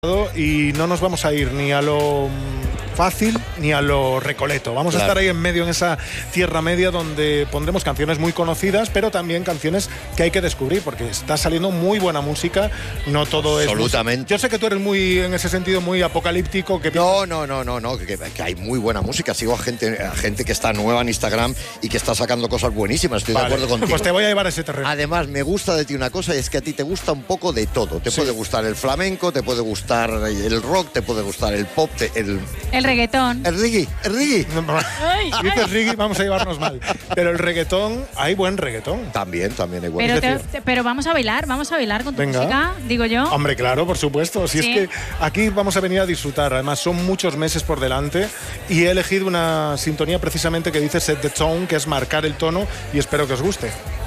Y no nos vamos a ir ni a lo fácil ni a lo recoleto. Vamos a estar ahí en medio, en esa tierra media, donde pondremos canciones muy conocidas, pero también canciones que hay que descubrir, porque está saliendo muy buena música. No todo es... Absolutamente. Yo sé que tú eres muy, en ese sentido, muy apocalíptico. No, que hay muy buena música. Sigo a gente que está nueva en Instagram y que está sacando cosas buenísimas. Estoy de acuerdo contigo. Pues te voy a llevar a ese terreno. Además, me gusta de ti una cosa, y es que a ti te gusta un poco de todo. Te puede gustar el flamenco, te puede gustar el rock, te puede gustar el pop, el reggaetón. El reggae. Si dices reggae, vamos a llevarnos mal. Pero el reggaetón, hay buen reggaetón. También hay buen reggaetón. Pero vamos a bailar con tu música, digo yo. Hombre, claro, por supuesto. Si es que aquí vamos a venir a disfrutar. Además, son muchos meses por delante y he elegido una sintonía precisamente que dice Set the Tone, que es marcar el tono, y espero que os guste.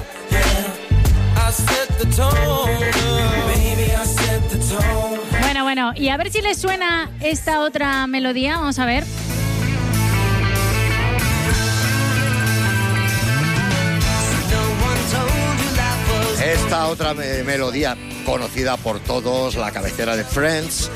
Bueno, y a ver si les suena esta otra melodía. Vamos a ver. Esta otra melodía conocida por todos, la cabecera de Friends,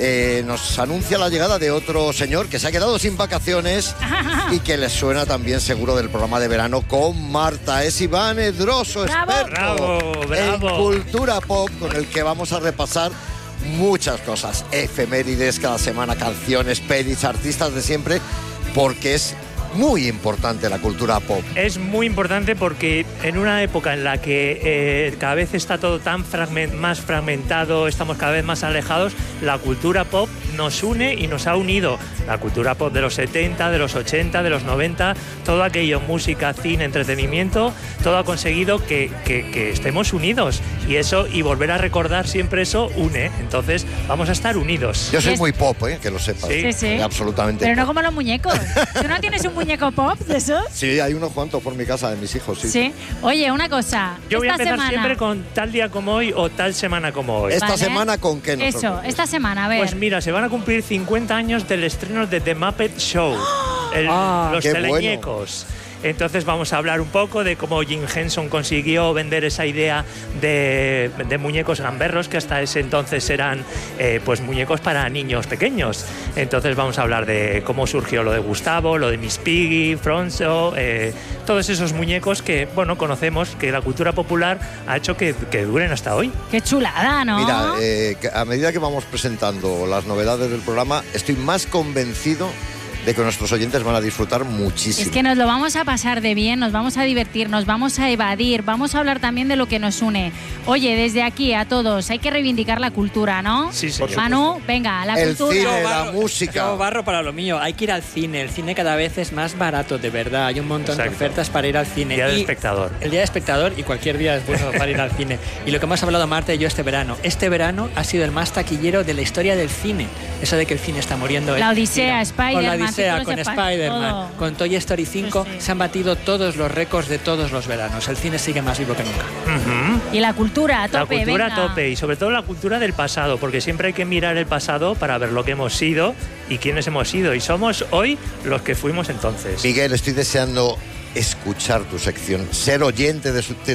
nos anuncia la llegada de otro señor que se ha quedado sin vacaciones y que les suena también seguro del programa de verano con Marta. Es Iván Edroso, experto en cultura pop, con el que vamos a repasar muchas cosas, efemérides cada semana, canciones, pelis, artistas de siempre, porque es muy importante la cultura pop. Es muy importante porque en una época en la que cada vez está todo tan más fragmentado, estamos cada vez más alejados, la cultura pop nos une y nos ha unido. La cultura pop de los 70, de los 80, de los 90, todo aquello, música, cine, entretenimiento, todo ha conseguido que estemos unidos. Y eso, y volver a recordar siempre eso, une. Entonces, vamos a estar unidos. Yo soy muy pop, que lo sepas. Sí. Absolutamente. Pero pop. no como los muñecos. ¿Tú no tienes un muñeco pop de esos? Sí, hay unos cuantos por mi casa de mis hijos, sí. Oye, una cosa. Yo voy a empezar siempre con tal día como hoy o tal semana como hoy. Esta semana, ¿con qué nosotros? Eso, esta semana, a ver. Pues mira, se van a cumplir 50 años del estreno de The Muppet Show. Los teleñecos. Bueno. Entonces vamos a hablar un poco de cómo Jim Henson consiguió vender esa idea de muñecos gamberros, que hasta ese entonces eran pues muñecos para niños pequeños. Entonces vamos a hablar de cómo surgió lo de Gustavo, lo de Miss Piggy, Fronzo, todos esos muñecos que, bueno, conocemos, que la cultura popular ha hecho que duren hasta hoy. ¡Qué chulada!, ¿no? Mira, a medida que vamos presentando las novedades del programa, estoy más convencido de que nuestros oyentes van a disfrutar muchísimo. Es que nos lo vamos a pasar de bien, nos vamos a divertir, nos vamos a evadir, vamos a hablar también de lo que nos une. Oye, desde aquí a todos, hay que reivindicar la cultura, ¿no? Sí, señor. Manu, venga, la cultura. El cine, la música. Yo barro para lo mío, hay que ir al cine. El cine cada vez es más barato, de verdad. Hay un montón de ofertas para ir al cine. El día del espectador. El día del espectador, y cualquier día es bueno para ir al cine. Y lo que hemos hablado Marta y yo este verano. Este verano ha sido el más taquillero de la historia del cine. Eso de que el cine está muriendo. La Odisea, Spider-Man. Con la Odisea, con Spider-Man, con Toy Story 5, se han batido todos los récords de todos los veranos. El cine sigue más vivo que nunca. Y la cultura a tope, La cultura venga. a tope, y sobre todo la cultura del pasado, porque siempre hay que mirar el pasado para ver lo que hemos sido y quiénes hemos sido. Y somos hoy los que fuimos entonces. Miguel, estoy deseando escuchar tu sección, ser oyente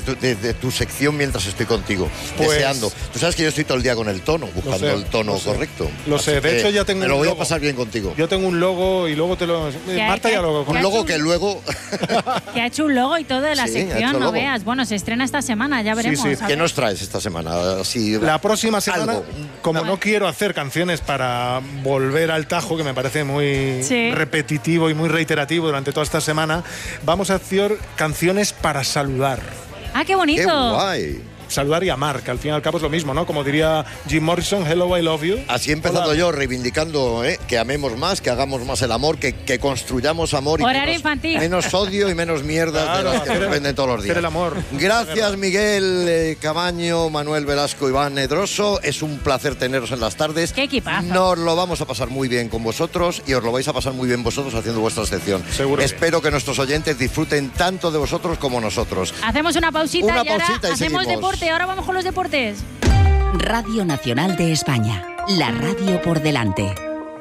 de tu sección mientras estoy contigo, deseando. Tú sabes que yo estoy todo el día con el tono, buscando el tono correcto. Lo sé, de hecho ya tengo me un lo voy logo. a pasar bien contigo. Yo tengo un logo y luego te lo... Marta ya lo... Un logo que luego... Que ha hecho un logo y todo de la Sí, ha hecho sección, no logo. veas. Bueno, se estrena esta semana, ya veremos. Sí. a ¿Qué ver. nos traes esta semana? Así, La próxima semana, algo. como no quiero hacer canciones para volver al tajo, que me parece muy repetitivo y muy reiterativo durante toda esta semana, vamos a hacer canciones para saludar. ¡Ah, qué bonito! ¡Qué guay! Saludar y amar, que al fin y al cabo es lo mismo, ¿no? Como diría Jim Morrison, hello, I love you. Así empezando yo, reivindicando que amemos más, que hagamos más el amor, que construyamos amor y Horario infantil. menos odio y menos mierda de las que nos venden todos los días. Hacer el amor. Gracias, Miguel Camaño, Manuel Velasco, Iván Edroso. Es un placer teneros en las tardes. ¡Qué equipazo! Nos lo vamos a pasar muy bien con vosotros y os lo vais a pasar muy bien vosotros haciendo vuestra sección. Seguro. Espero que nuestros oyentes disfruten tanto de vosotros como nosotros. Hacemos una pausita y ahora y hacemos seguimos. deporte. Ahora vamos con los deportes. Radio Nacional de España. La radio por delante.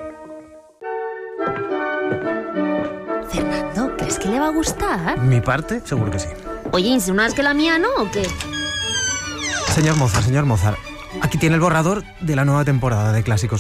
Fernando, ¿crees que le va a gustar? Mi parte, seguro que sí. Oye, ¿insinúas que la mía no o qué? Señor Mozart, aquí tiene el borrador de la nueva temporada de Clásicos